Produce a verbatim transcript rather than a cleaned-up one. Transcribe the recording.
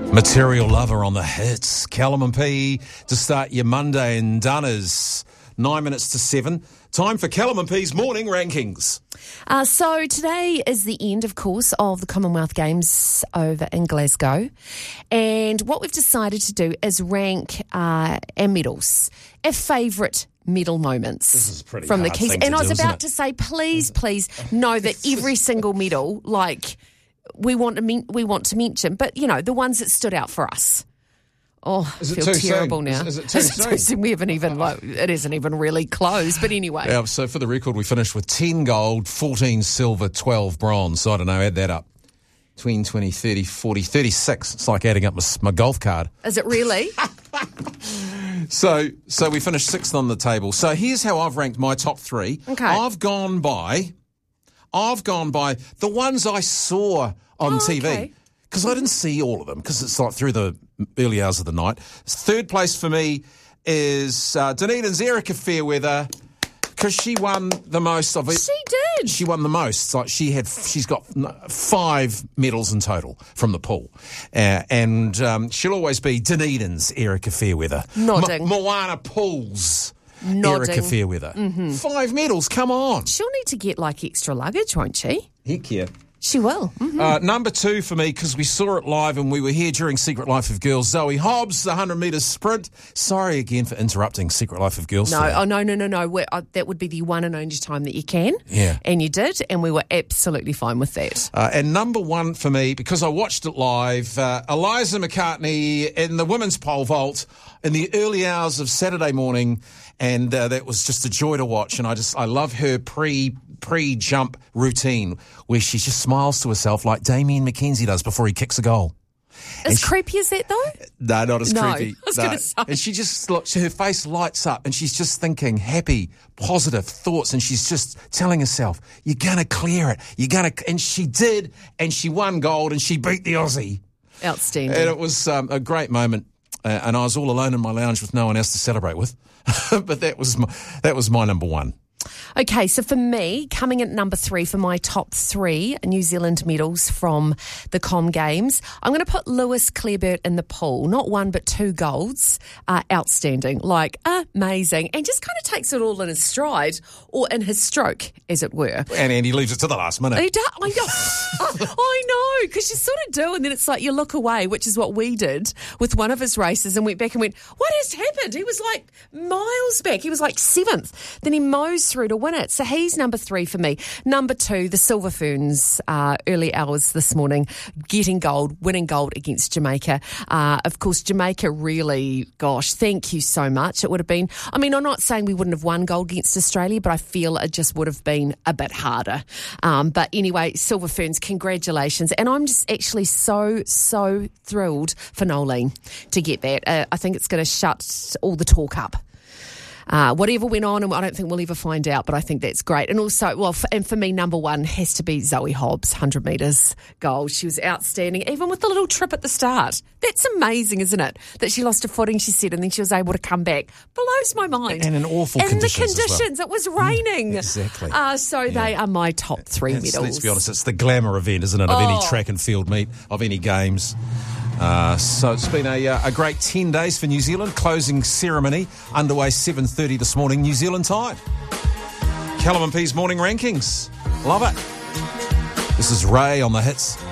Material Lover on the hits. Callum and P to start your Monday in Dunners. Nine minutes to seven. Time for Callum and P's morning rankings. Uh, so today is the end, of course, of the Commonwealth Games over in Glasgow. And what we've decided to do is rank uh, our medals, our favourite medal moments This is a pretty from the hard Keys. thing And to I was do, about isn't it? to say, please, please know that every single medal, like, we want to men- we want to mention, but, you know, the ones that stood out for us. Oh, Is I it feel too soon? terrible now. Is- is it too Is soon? soon? We haven't even, like, it isn't even really close, but anyway. Yeah, so for the record, we finished with ten gold, fourteen silver, twelve bronze. So I don't know, add that up. twenty, twenty, thirty, forty, thirty-six. It's like adding up my, my golf card. Is it really? So so we finished sixth on the table. So here's how I've ranked my top three. Okay. I've gone by, I've gone by the ones I saw on Oh, T V. okay. Because I didn't see all of them, because it's like through the early hours of the night. Third place for me is uh, Dunedin's Erica Fairweather, because she won the most of it. She did. She won the most. It's like she had, she's got five medals in total from the pool. Uh, and um, she'll always be Dunedin's Erica Fairweather. Nodding. Mo- Moana Pools. Nodding. Erica Fairweather. Mm-hmm. Five medals, come on. She'll need to get, like, extra luggage, won't she? Heck yeah. She will. Mm-hmm. Uh, number two for me, because we saw it live and we were here during Secret Life of Girls, Zoe Hobbs, the one hundred metres sprint. Sorry again for interrupting Secret Life of Girls. No, today. oh, no, no, no, no. We're, uh, that would be the one and only time that you can. Yeah. And you did, and we were absolutely fine with that. Uh, and number one for me, because I watched it live, uh, Eliza McCartney in the women's pole vault in the early hours of Saturday morning, and uh, that was just a joy to watch. And I just, I love her pre pre-jump routine where she just smiles to herself like Damien McKenzie does before he kicks a goal. As she- creepy as that, though? No, not as No, creepy. I was No. gonna say. And she just looks, her face lights up and she's just thinking happy, positive thoughts, and she's just telling herself, you're going to clear it. You're going to, and she did, and she won gold and she beat the Aussie. Outstanding. And it was um, a great moment. Uh, and I was all alone in my lounge with no one else to celebrate with. But that was my, that was my number one. Okay, so for me, coming in at number three for my top three New Zealand medals from the Com Games, I'm going to put Lewis Clareburt in the pool. Not one, but two golds. Uh, outstanding, like amazing. And just kind of takes it all in his stride, or in his stroke, as it were. And Andy leaves it to the last minute. He does, I know, I know, because you sort of do, and then it's like you look away, which is what we did with one of his races, and went back and went, what has happened? He was like miles back. He was like seventh. Then he mows through to win it. So he's number three for me. Number two, the Silver Ferns, uh, early hours this morning, getting gold, winning gold against Jamaica. Uh, of course, Jamaica really, gosh, thank you so much. It would have been, I mean, I'm not saying we wouldn't have won gold against Australia, but I feel it just would have been a bit harder. Um, but anyway, Silver Ferns, congratulations. And I'm just actually so, so thrilled for Nolene to get that. Uh, I think it's going to shut all the talk up. Uh, whatever went on, and I don't think we'll ever find out, but I think that's great. And also, well, for, and for me, number one has to be Zoe Hobbs, one hundred metres gold. She was outstanding, even with the little trip at the start. That's amazing, isn't it? That she lost her footing, she said, and then she was able to come back. Blows my mind. And in awful in conditions the as well. conditions. It was raining. Exactly. Uh, so Yeah. they are my top three It's- medals. Let's be honest, it's the glamour event, isn't it, of any Oh. track and field meet, of any games. Uh, so it's been a, uh, a great ten days for New Zealand. Closing ceremony underway seven thirty this morning, New Zealand time. Callum and P's morning rankings. Love it. This is Ray on the hits.